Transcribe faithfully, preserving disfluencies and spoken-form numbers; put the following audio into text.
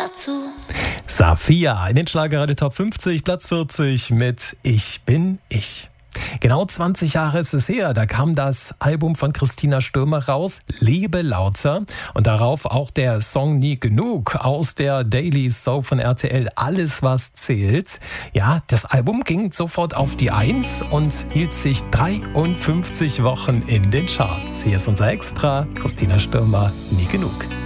dazu. Safia in den Schlagerradio Top fünfzig, Platz vierzig mit Ich bin ich. Genau zwanzig Jahre ist es her, da kam das Album von Christina Stürmer raus, Lebe lauter, und darauf auch der Song Nie genug aus der Daily Soap von R T L, Alles was zählt. Ja, das Album ging sofort auf die Eins und hielt sich dreiundfünfzig Wochen in den Charts. Hier ist unser Extra, Christina Stürmer, Nie genug.